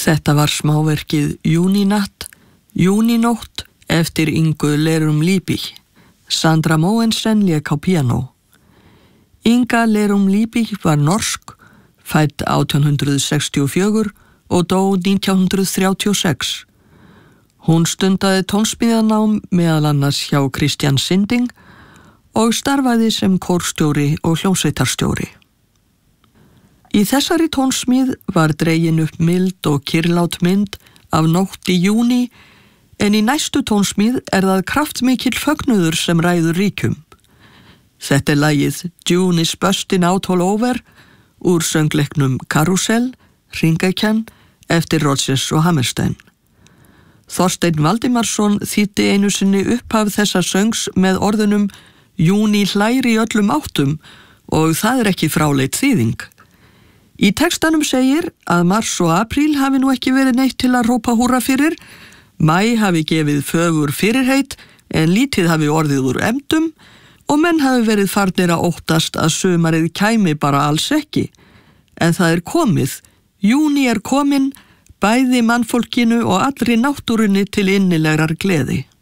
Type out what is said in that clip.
Þetta var smáverkið Júnínatt, Júnínótt eftir Ingu Lerum Liebig. Sandra Mogensen lék á píanó. Inga Lerum Liebig var norsk, fædd 1864 og dó 1936. Hún stundaði tónsmíðanám meðal annars hjá Christian Sinding og starfaði sem kórstjóri og hljómsveitarstjóri. Í þessari tónsmíð var dregin upp mild og kyrrlát mynd af nótt í júní, en í næstu tónsmíð það kraftmikill fögnuður sem ræður ríkjum. Þetta lagið June is bustin' out all over úr söngleiknum Karusell, Hringekjan, eftir Rodgers og Hammerstein. Þorsteinn Valdimarsson þýddi einu sinni upphaf þessa söngs með orðunum Júní hlær í öllum áttum og það ekki fráleit þýðing. Í textanum segir að mars og apríl hafi nú ekki verið neitt til að rópa húrra fyrir, maí hafi gefið fögur fyrirheit en lítið hafi orðið úr efndum og menn hafi verið farnir að óttast að sumarið kæmi bara alls ekki. En það komið, júní komin, bæði mannfólkinu og allri náttúrunni til innilegrar gleði.